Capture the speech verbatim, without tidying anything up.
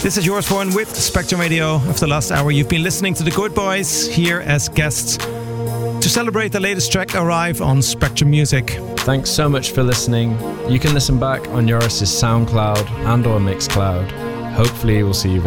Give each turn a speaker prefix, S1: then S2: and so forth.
S1: This is yours one with Spectrum Radio. Of the last hour, you've been listening to the Good Boys here as guests to celebrate the latest track Arrive on Spectrum Music.
S2: Thanks so much for listening. You can listen back on Joris's SoundCloud and or Mixcloud. Hopefully we'll see you